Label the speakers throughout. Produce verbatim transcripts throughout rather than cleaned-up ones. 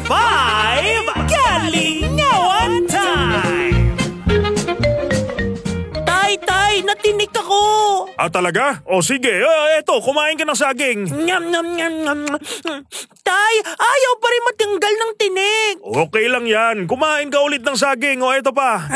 Speaker 1: five Kalingawan Time! Tay, tay, natinik ako!
Speaker 2: Ah, talaga? O sige, uh, eto, kumain ka ng saging.
Speaker 1: Nyam, nyam, nyam, nyam. Tay, ayaw pa rin matanggal ng tinik.
Speaker 2: Okay lang yan, kumain ka ulit ng saging. O eto pa.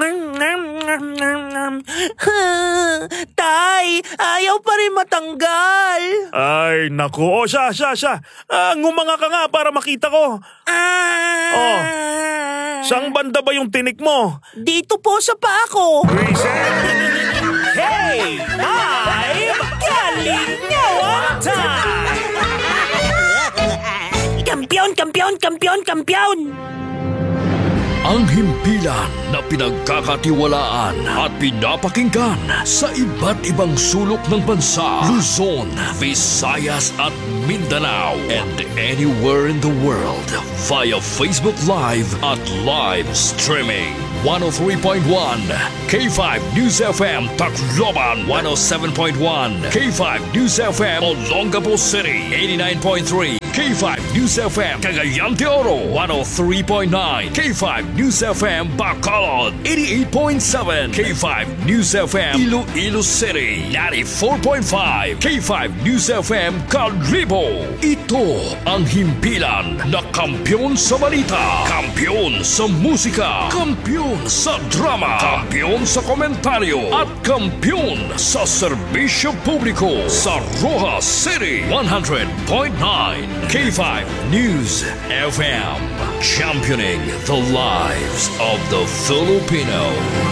Speaker 1: Tay, ayaw pa rin matanggal.
Speaker 2: Ay, naku. O siya, siya, siya. Ah, ngumanga ka nga para makita ko.
Speaker 1: Ah.
Speaker 2: Oh. Saan banda ba yung tinik mo?
Speaker 1: Dito po sa paa ko.
Speaker 2: Reset!
Speaker 1: Hey! Five! Kalingawan Time! Kampiyon! Kampiyon! Kampiyon! Kampiyon!
Speaker 3: Ang himpilan na pinagkakatiwalaan at pinapakinggan sa iba't ibang sulok ng bansa, Luzon, Visayas at Mindanao, and anywhere in the world via Facebook Live at live streaming. one oh three point one K five News F M Tacloban, one oh seven point one K five News F M Olongapo City, eighty-nine point three K five News F M Cagayan de Oro, one oh three point nine K five News F M Bacolod, eighty-eight point seven K five News F M Iloilo City, ninety-four point five K five News F M Calibo. Ito ang himpilan na kampyon sa balita, kampyon sa musika, kampyon sa drama, kampyon sa komentaryo, at kampyon sa serbisyo publiko sa Rojas City, one hundred point nine K five News F M, championing the lives of the Filipino.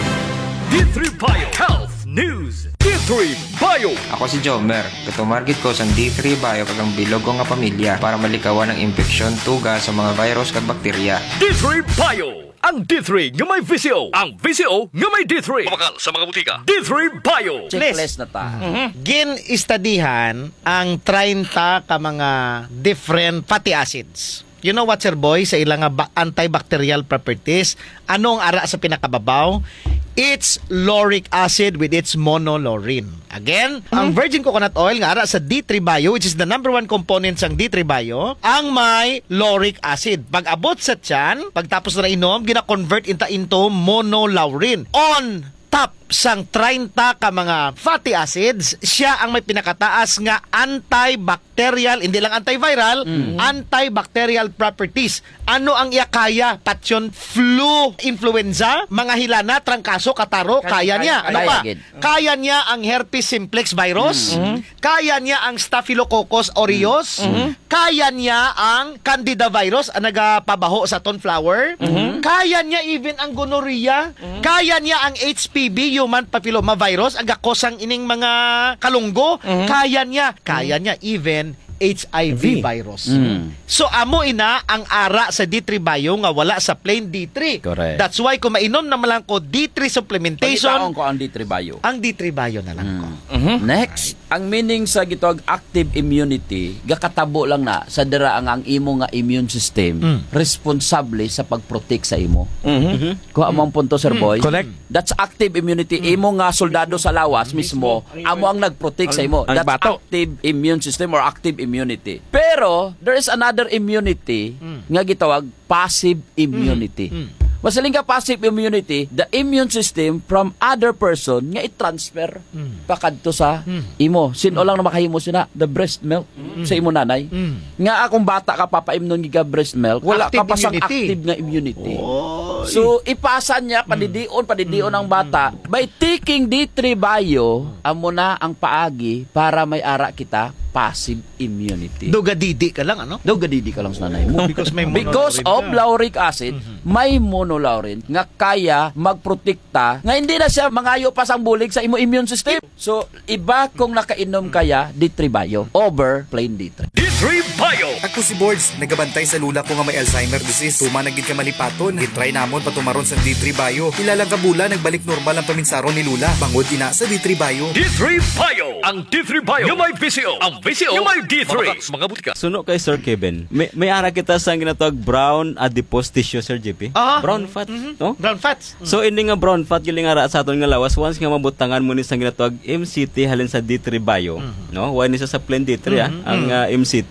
Speaker 3: D three Bio Health News. D three Bio.
Speaker 4: Ako si Jomer. Katumargit ko sa D three Bio kagang bilog ko nga pamilya para malikawan ng infeksyon, tuga sa mga virus kag bakterya.
Speaker 3: D three Bio. Ang D three nga may V C O. Ang V C O nga may D three. Kumakal sa mga butika. D three Bio.
Speaker 5: Checklist na ta. Mm-hmm. Gin-istadihan ang thirty ka mga different fatty acids. You know what, sir boy? Sa ilang ba- antibacterial properties, ano ang ara sa pinakababaw? It's lauric acid with its monolaurine. Again, mm-hmm. ang virgin coconut oil nga ara sa D three Bio, which is the number one component sang D three Bio, ang may lauric acid. Pag abot sa tiyan, pagtapos na inom, gina-convert into, into monolaurine. On top sang thirty ka mga fatty acids, siya ang may pinakataas nga antibacterial, hindi lang antiviral, mm-hmm. antibacterial properties. Ano ang iya kaya? Patyon, flu, influenza, mga hilana, trangkaso, kataro, kaya, kaya niya. Ano pa? Kaya niya ang herpes simplex virus, mm-hmm. kaya niya ang staphylococcus aureus, mm-hmm. kaya niya ang candida virus, ang nagapabaho sa tonflower, mm-hmm. kaya niya even ang gonorrhea, mm-hmm. kaya niya ang H P V, human papillomavirus, ang gakosang ining mga kalunggo, mm-hmm. kaya niya, kaya niya even H I V virus. Mm. So amo ina ang ara sa D three Bio nga wala sa plain D three.
Speaker 6: Correct.
Speaker 5: That's why kung mainom na lang ko D three supplementation,
Speaker 6: pagitaon ko ang D three Bio.
Speaker 5: Ang D three Bio na lang mm. ko.
Speaker 6: Mm-hmm. Next, ang meaning sa gitawag active immunity, gakatabo lang na sa dira ang ang imo nga immune system mm. responsable sa pagprotect sa imo. Mm-hmm. Kung among punto, sir boy.
Speaker 5: Mm. Correct.
Speaker 6: That's active immunity. Mm. Imo nga soldado sa lawas mismo, amo ang nagprotect sa imo. That's bato. Active immune system or active immunity. Pero there is another immunity mm. nga gitawag passive immunity. Mm. Mm. Masaling ka passive immunity, the immune system from other person nga i-transfer mm. pakadto sa mm. imo. Sino mm. lang na makahimo sina the breast milk mm. sa imo nanay. Mm. Nga akong bata ka papaimnon giga breast milk, wala active ka pa sang active nga immunity. Oh. So ipasa niya padidion padidion mm. ang bata by taking D three Bio, amo na ang paagi para may ara kita passive immunity.
Speaker 5: Dogadidi ka lang, ano?
Speaker 6: Dogadidi ka lang sa nanay mo.
Speaker 5: Because may
Speaker 6: Because of lauric acid, mm-hmm. may monolaurine nga kaya magprotekta nga hindi na siya mangayo pa sang bulig sa imo immune system. So, iba kung nakainom kaya D three Bio over plain D three.
Speaker 3: D three Bio.
Speaker 7: Ako si Boards, nagabantay sa lula ko nga may Alzheimer disease. Tuma nagid ka malipaton. Gitry namon patumaron sa D three Bio. Ilalang kabula nagbalik normal ang paminsaron ni Lula. Bangod ina sa D three Bio.
Speaker 3: D three Bio. Ang D three Bio yung may V C O. Ang V C O yung may D three. Mga butika.
Speaker 8: Suno kay Sir Kevin. May, may ara kita sa ginatawag brown adipose tissue, Sir J P. Uh-huh. Brown fat, mm-hmm. no?
Speaker 5: Brown fats. Mm-hmm.
Speaker 8: So ini nga brown fat giling ara sa aton nga lawas once nga mabutangan mo ni sa ginatawag M C T halin sa D three Bio, mm-hmm. no? Why ni sa plain D three mm-hmm. ah, ang uh, M C T.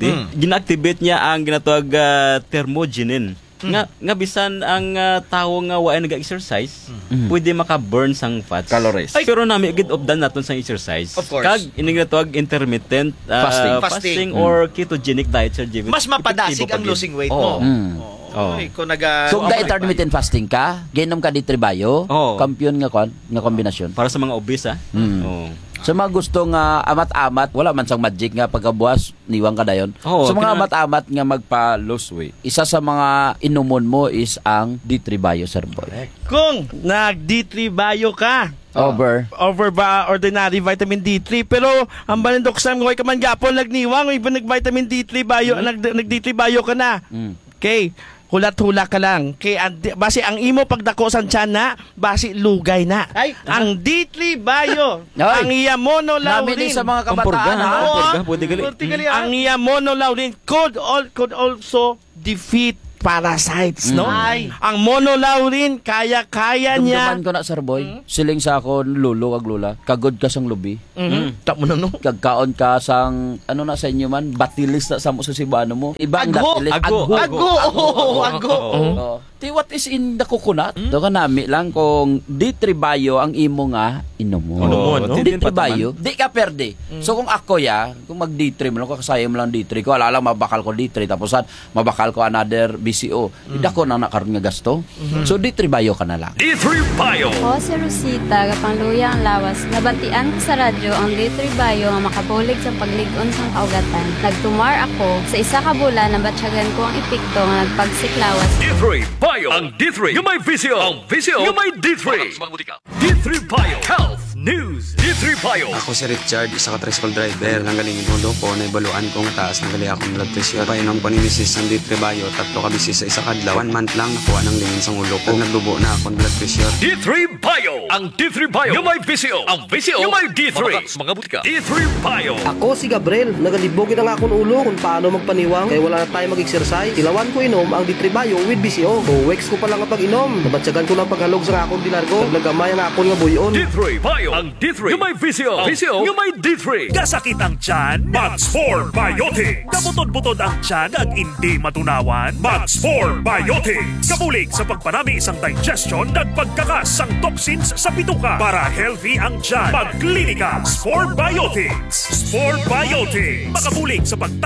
Speaker 8: activity, gina-activate niya ang ginatawag uh, thermogenin. Nga nga bisan ang uh, tao nga wa nag-exercise, pwede maka-burn sang fats.
Speaker 6: Calories.
Speaker 8: Ay, pero nami gid obdan naton sang exercise.
Speaker 5: Of course.
Speaker 8: Kag ini ginatawag intermittent uh,
Speaker 6: Fasting.
Speaker 8: fasting or ketogenic diet, Sir Jimmy.
Speaker 5: Mas mapadasig ang losing weight mo.
Speaker 8: Oh.
Speaker 5: Ay, kung naga...
Speaker 6: So, kung intermittent fasting ka, ginom ka di tribayo,
Speaker 8: Oo.
Speaker 6: kampiyon nga kon, nga kombinasyon.
Speaker 8: Para sa mga obese, ah.
Speaker 6: Mm.
Speaker 8: Oh.
Speaker 6: Sa mga gusto nga amat-amat, wala man sang magic nga pagkabuas, niwang ka dayon.
Speaker 8: Oo,
Speaker 6: sa mga
Speaker 8: kina-
Speaker 6: amat-amat nga magpa-lose weight, isa sa mga inumon mo is ang D three Bio, Sir Boy.
Speaker 1: Kung nag-D three Bio ka,
Speaker 6: Over.
Speaker 1: over ba ordinary vitamin D three, pero ang balindok sa mga ka man gapon nagniwang iba nag-vitamin D three Bio, nag nag-D three Bio ka na.
Speaker 6: Mm.
Speaker 1: Okay, hulat-hula ka lang. Kay ang- base ang imo pagdako sa tiyan na, base lugay na.
Speaker 5: Ay,
Speaker 1: ang D three Bio,
Speaker 6: Ay.
Speaker 1: ang iya
Speaker 6: Namin
Speaker 1: monolaurin.
Speaker 6: sa mga
Speaker 8: Pampurga,
Speaker 6: kabataan,
Speaker 8: ha?
Speaker 6: ha?
Speaker 1: Oo,
Speaker 8: Pampurga,
Speaker 1: ah.
Speaker 8: pwede gali.
Speaker 5: Pwede gali, ah.
Speaker 1: Ang iya monolaurin could all could also defeat parasites, no?
Speaker 5: Ay.
Speaker 1: Ang monolaurin kaya-kaya niya.
Speaker 6: Dumduman ko na, Sir Boy. Siling sa akon, lulo, kag lula. Kagod ka sang lubi.
Speaker 1: Mhm. Tak mo na no.
Speaker 6: Kagkaon ka sang, ano na sa inyo man, batilis na sa mo sa Cebuano mo. Ibang
Speaker 5: Ago.
Speaker 6: datilis.
Speaker 8: Ago.
Speaker 5: Ago! Ago! Ago!
Speaker 6: Oh. Ti what is in the coconut? Do ka nami lang kung D three Bio ang imo nga inumo.
Speaker 8: Ano mo, no?
Speaker 6: D three Bio, di ka perde. So kung ako ya, kung mag D three mo lang, kung kasaya mo lang D three ko, alala mabakal ko D three, tapos mabakal ko another B C O. Ida ko na nakaroon nga gasto. So D three Bio ka na lang.
Speaker 2: D three Bio.
Speaker 9: Ako si Rosita, kapangluya ang lawas. Nabantian ko sa radyo ang D three Bio nga makabulig sa pagligon sang kaugatan. Nagtumar ako sa isa ka bulan na batsyagan ko ang epekto nga nagpagsiklawas.
Speaker 2: D three Bio. Ang D three. Yung may visio. Ang visio. Yung may D three. D three Bio. Health News. D three Bio.
Speaker 10: Ako si Richard, isa ka tricycle driver. Nanggaling inulo ko, naibaluan ko nga taas ng gali akong blood pressure. Painom ko ni misis ng D three Bio, tatlo ka bisis sa isa kadlaw. One month lang nakuha ng lingin sa ulo ko. Nagdubo na akong blood pressure.
Speaker 2: D three Bio. Ang D three Bio. Yung may visio. Ang visio. Yung may D three. Mga butika. D three Bio.
Speaker 11: Ako si Gabriel, nagalibogin ang akong ulo kung paano magpaniwang kaya wala na tayo mag-exercise. Ilawan ko inom ang D three Bio with B C O. O weeks ko pa lang ang pag-inom. Nabatsagan ko ng paghalog sa akong dinargo. Naglagamay ang akong nga buyon.
Speaker 2: D three Bio. Ang D three. Yung may visio. Visio. Yung may D three. Kasakit ang tiyan. Max four Biotics. Kabutod-butod ang tiyan at hindi matunawan. Max four Biotics. Kabulig sa pagpanami isang digestion at pagkakas ang toxins sa bituka. Para healthy ang tiyan. Magklinika. Spore Biotics. Spore Biotics. Makabulig sa pag